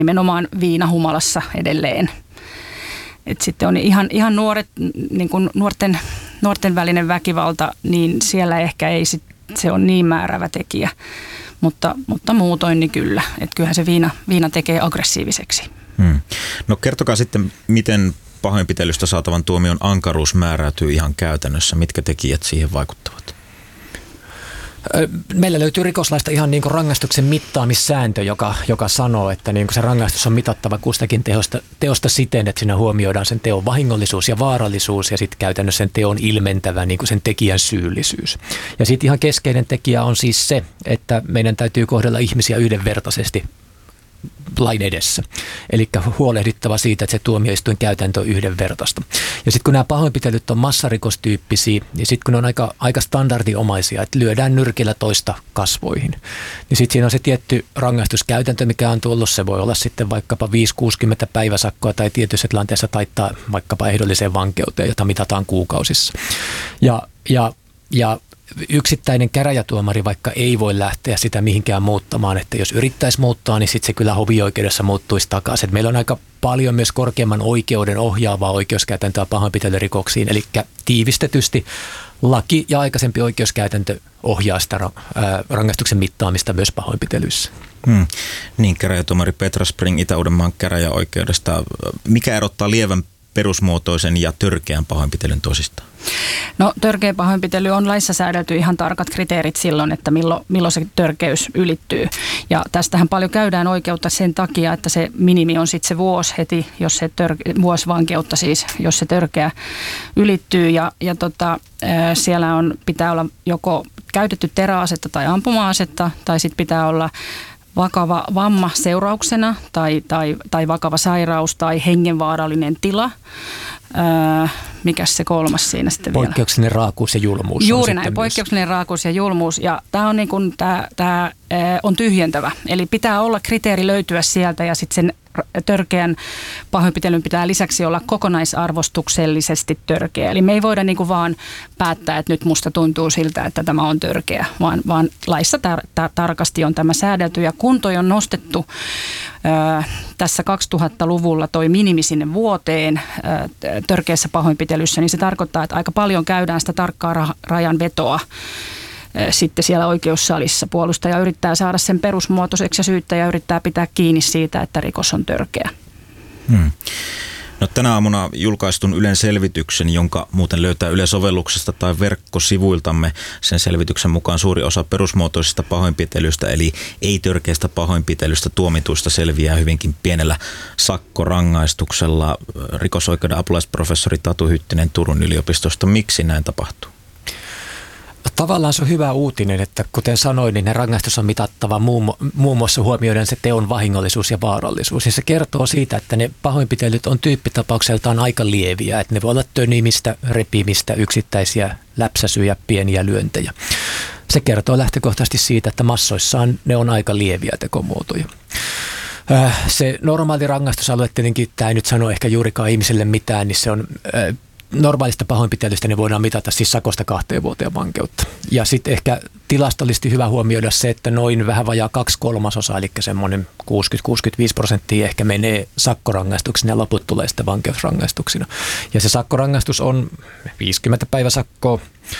nimenomaan viinahumalassa edelleen. Et sitten on ihan nuoret, niin kuin nuorten välinen väkivalta, niin siellä ehkä ei se on niin määräävä tekijä, mutta muutoin niin kyllä. Että kyllähän se viina tekee aggressiiviseksi. No kertokaa sitten, miten pahoinpitelystä saatavan tuomion ankaruus määräytyy ihan käytännössä. Mitkä tekijät siihen vaikuttavat? Meillä löytyy rikoslaista ihan niin kuin rangaistuksen mittaamissääntö, joka sanoo, että niin kuin se rangaistus on mitattava kustakin teosta siten, että siinä huomioidaan sen teon vahingollisuus ja vaarallisuus ja sitten käytännössä sen teon ilmentävä niin kuin sen tekijän syyllisyys. Ja sitten ihan keskeinen tekijä on siis se, että meidän täytyy kohdella ihmisiä yhdenvertaisesti lain edessä. Eli huolehdittava siitä, että se tuomioistuin käytäntö on yhdenvertaista. Ja sitten kun nämä pahoinpitelyt on massarikostyyppisiä, niin sitten kun ne on aika standardiomaisia, että lyödään nyrkillä toista kasvoihin, niin sitten siinä on se tietty rangaistuskäytäntö, mikä on tullut. Se voi olla sitten vaikkapa 5-60 päiväsakkoa tai tietyissä tilanteessa taittaa vaikkapa ehdolliseen vankeuteen, jota mitataan kuukausissa. Ja yksittäinen käräjätuomari vaikka ei voi lähteä sitä mihinkään muuttamaan, että jos yrittäisi muuttaa, niin sitten se kyllä hovioikeudessa muuttuisi takaisin. Et meillä on aika paljon myös korkeamman oikeuden ohjaavaa oikeuskäytäntöä pahoinpitelyrikoksiin, eli tiivistetysti laki ja aikaisempi oikeuskäytäntö ohjaa sitä rangaistuksen mittaamista myös pahoinpitelyissä. Niin, käräjätuomari Petra Spring Itä-Uudenmaan käräjäoikeudesta. Mikä erottaa lievän perusmuotoisen ja törkeän pahoinpitelyn toisistaan? No törkeä pahoinpitely on laissa säädelty ihan tarkat kriteerit silloin, että milloin se törkeys ylittyy. Ja tästähän paljon käydään oikeutta sen takia, että se minimi on sitten se vuosi heti, jos se vuosi vankeutta siis, jos se törkeä ylittyy. Ja siellä pitää olla joko käytetty teräasetta tai ampuma-asetta, tai sitten pitää olla vakava vamma seurauksena tai vakava sairaus tai hengenvaarallinen tila. Mikäs se kolmas siinä sitten vielä? Poikkeuksellinen raakuus ja julmuus. Juuri näin, poikkeuksellinen raakuus ja julmuus. Ja tämä on, tää on tyhjentävä. Eli pitää olla kriteeri löytyä sieltä ja sitten sen törkeän pahoinpitelyn pitää lisäksi olla kokonaisarvostuksellisesti törkeä. Eli me ei voida vaan päättää, että nyt musta tuntuu siltä, että tämä on törkeä, vaan laissa tarkasti on tämä säädelty. Ja kun toi on nostettu tässä 2000-luvulla toi minimi sinne vuoteen törkeässä pahoinpitelyssä, niin se tarkoittaa, että aika paljon käydään sitä tarkkaa rajanvetoa sitten siellä oikeussalissa. Puolustaja yrittää saada sen perusmuotoiseksi ja syyttäjä yrittää pitää kiinni siitä, että rikos on törkeä. No, tänä aamuna julkaistun Ylen selvityksen, jonka muuten löytää Yle-sovelluksesta tai verkkosivuiltamme. Sen selvityksen mukaan suuri osa perusmuotoisista pahoinpitelyistä, eli ei-törkeästä pahoinpitelystä tuomituista selviää hyvinkin pienellä sakkorangaistuksella. Rikosoikeuden apulaisprofessori Tatu Hyttinen Turun yliopistosta. Miksi näin tapahtuu? Tavallaan se on hyvä uutinen, että kuten sanoin, niin ne rangaistus on mitattava muun muassa huomioiden se teon vahingollisuus ja vaarallisuus. Ja se kertoo siitä, että ne pahoinpitelyt on tyyppitapaukseltaan aika lieviä, että ne voi olla tönimistä, repimistä, yksittäisiä läpsäsyjä, pieniä lyöntejä. Se kertoo lähtökohtaisesti siitä, että massoissaan ne on aika lieviä tekomuotoja. Se normaali rangaistusalue tietenkin, tämä ei nyt sano ehkä juurikaan ihmiselle mitään, niin se on normaalista pahoinpitelystä ne voidaan mitata siis sakosta 2 vuoteen vankeutta. Ja sitten ehkä tilastollisesti hyvä huomioida se, että noin vähän vajaa 2/3, eli semmoinen 60-65% ehkä menee sakkorangaistuksina ja loput tulee sitten vankeusrangaistuksina. Ja se sakkorangaistus on 50 päiväsakkoa.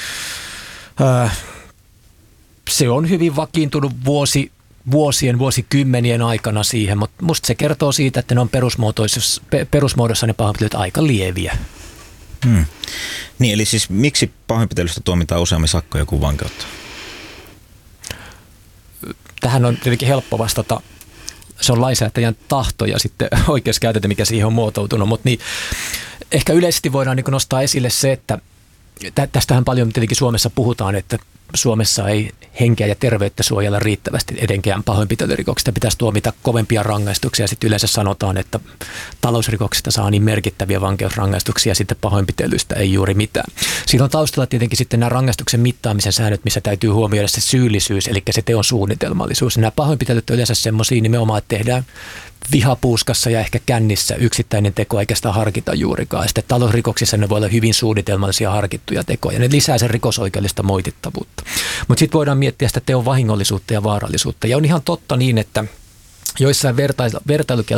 Se on hyvin vakiintunut vuosikymmenien aikana siihen, mutta musta se kertoo siitä, että ne on perusmuodossa ne pahoinpitelyt aika lieviä. Niin, eli siis miksi pahoinpitelystä tuomitaan useammin sakkoja kuin vankeutta? Tähän on tietenkin helppo vastata. Se on lainsäätäjän tahto ja sitten oikeuskäytäntö, mikä siihen on muotoutunut. Mutta niin, ehkä yleisesti voidaan niin nostaa esille se, että tästähän paljon tietenkin Suomessa puhutaan, että Suomessa ei henkeä ja terveyttä suojella riittävästi edenkään pahoinpitelyrikoksista. Pitäisi tuomita kovempia rangaistuksia. Sitten yleensä sanotaan, että talousrikoksista saa niin merkittäviä vankeusrangaistuksia ja sitten pahoinpitelystä ei juuri mitään. Siinä on taustalla tietenkin sitten nämä rangaistuksen mittaamisen säännöt, missä täytyy huomioida se syyllisyys, eli se teon suunnitelmallisuus. Nämä pahoinpitelyt on yleensä semmoisia nimenomaan, että tehdään vihapuuskassa ja ehkä kännissä yksittäinen teko eikä sitä harkita juurikaan. Sitten talousrikoksissa ne voi olla hyvin suunnitelmallisia harkittuja tekoja. Ne lisää sen rikosoikeudellista moitittavuutta. Mutta sitten voidaan miettiä sitä teon vahingollisuutta ja vaarallisuutta. Ja on ihan totta niin, että joissain vertailukelpoisissa